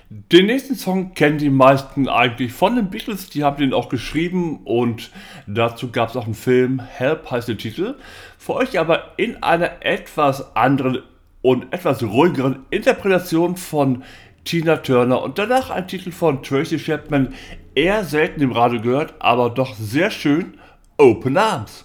Den nächsten Song kennen die meisten eigentlich von den Beatles, die haben den auch geschrieben und dazu gab es auch einen Film, Help heißt der Titel. Für euch aber in einer etwas anderen und etwas ruhigeren Interpretation von Tina Turner und danach ein Titel von Tracy Chapman, eher selten im Radio gehört, aber doch sehr schön, Open Arms.